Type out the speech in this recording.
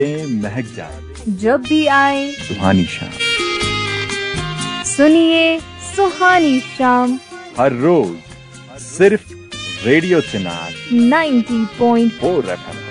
महक जाए जब भी आए सुहानी शाम। सुनिए सुहानी शाम हर रोज सिर्फ रेडियो चिनार 90.4 FM।